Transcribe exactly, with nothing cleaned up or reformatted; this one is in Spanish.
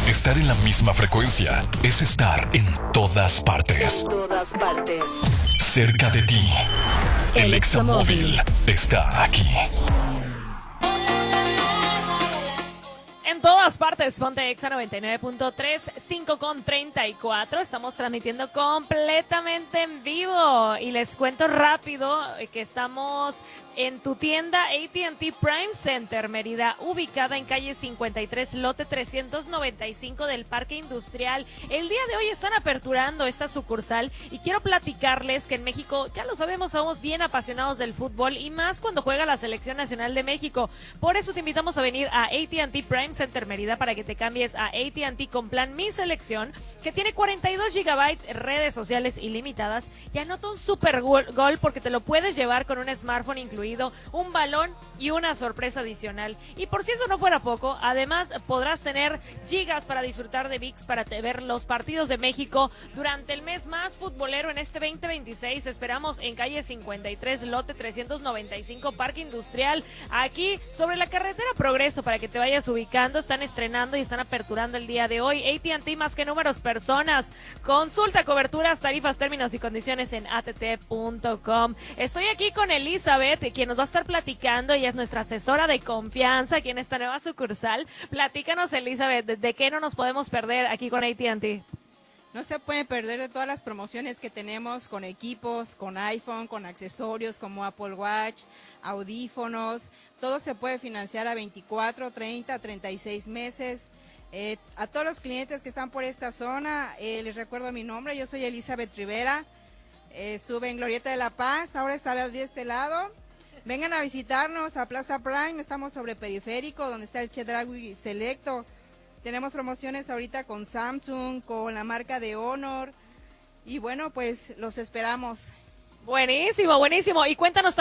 Estar en la misma frecuencia es estar en todas partes. En todas partes. Cerca de ti. El, El Examóvil está aquí. En todas partes, ponte Exa noventa y nueve punto tres, cinco con treinta y cuatro. Estamos transmitiendo completamente en vivo. Y les cuento rápido que estamos en tu tienda A T and T Prime Center, Mérida, ubicada en calle cincuenta y tres, lote trescientos noventa y cinco del Parque Industrial. El día de hoy están aperturando esta sucursal y quiero platicarles que en México, ya lo sabemos, somos bien apasionados del fútbol y más cuando juega la Selección Nacional de México. Por eso te invitamos a venir a A T and T Prime Center Mérida para que te cambies a A T and T con plan Mi Selección, que tiene cuarenta y dos gigabytes, redes sociales ilimitadas y anota un super gol, gol porque te lo puedes llevar con un smartphone incluido, un balón y una sorpresa adicional. Y por si eso no fuera poco, además podrás tener gigas para disfrutar de V I X para te ver los partidos de México durante el mes más futbolero en este veinte veintiséis. Esperamos en calle cincuenta y tres, lote trescientos noventa y cinco, Parque Industrial, aquí sobre la carretera Progreso, para que te vayas ubicando. Están estrenando y están aperturando el día de hoy. A T and T, más que números, personas. Consulta coberturas, tarifas, términos y condiciones en a t t punto com. Estoy aquí con Elizabeth, quien nos va a estar platicando. Ella es nuestra asesora de confianza aquí en esta nueva sucursal. Platícanos, Elizabeth, ¿de, de qué no nos podemos perder aquí con A T and T? No se puede perder de todas las promociones que tenemos con equipos, con iPhone, con accesorios como Apple Watch, audífonos. Todo se puede financiar a veinticuatro, treinta, treinta y seis meses. Eh, a todos los clientes que están por esta zona, eh, les recuerdo mi nombre. Yo soy Elizabeth Rivera. Eh, estuve en Glorieta de la Paz, ahora estaré de este lado. Vengan a visitarnos a Plaza Prime, estamos sobre Periférico, donde está el Chedraui Selecto. Tenemos promociones ahorita con Samsung, con la marca de Honor. Y bueno, pues los esperamos. Buenísimo, buenísimo. Y cuéntanos también